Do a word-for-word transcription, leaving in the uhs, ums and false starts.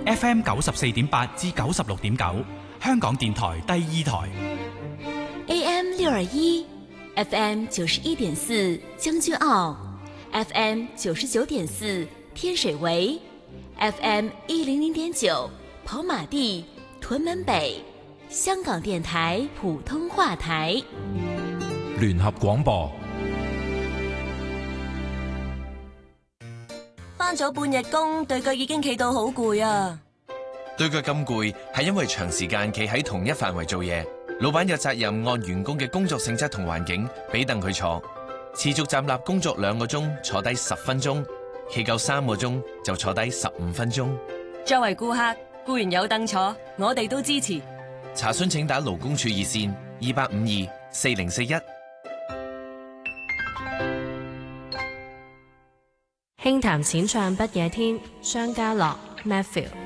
F M 九十四點八至九十六點九，香港電台第二台。 A M 六二一，F M 九十一點四將軍澳 ，F M 九十九點四天水圍 ，F M 一零零點九跑馬地、屯門北，香港電台普通話台。 聯合廣播。 返咗半日工，對腳已經企到好攰啊！ 對腳咁攰，係因為長時間企喺同一範圍做嘢。老闆有責任按員工嘅工作性質同環境，俾凳佢坐。持續站立工作兩個鐘，坐低十分鐘；企夠三個鐘，就坐低十五分鐘。 作為顧客，固然有凳坐，我哋都支持。 查詢請打勞工處熱線二八五二四零四一。 輕談淺唱不夜天，商家樂 Matthew。